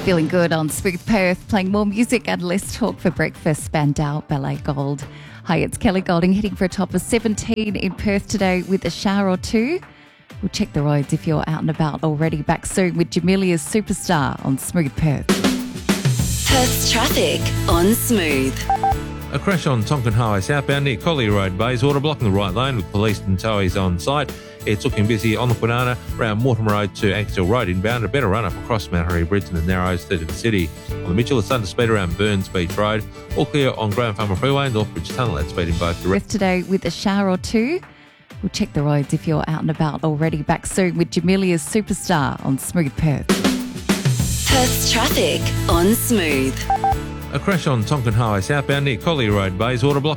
Feeling good on Smooth Perth, playing more music and less talk for breakfast. Spandau Ballet Gold. Hi, it's Kelly Golding, hitting for a top of 17 in Perth today with a shower or two. We'll check the roads if you're out and about already. Back soon with Jamilia's Superstar on Smooth Perth. Perth's traffic on Smooth. A crash on Tonkin Highway southbound near Collier Road, Bayswater, blocking the right lane with police and towies on site. It's looking busy on the Kwinana, around Mortimer Road to Axtell Road inbound. A better run up across Mount Harry Bridge and the Narrows through to the city. On the Mitchell, it's under speed around Burns Beach Road. All clear on Graham Farmer Freeway and Northbridge Tunnel at speed in both directions. Today with a shower or two. We'll check the roads if you're out and about already. Back soon with Jamilia's Superstar on Smooth Perth. Perth's traffic on Smooth. A crash on Tonkin Highway southbound near Collier Road, Bayswater, blocking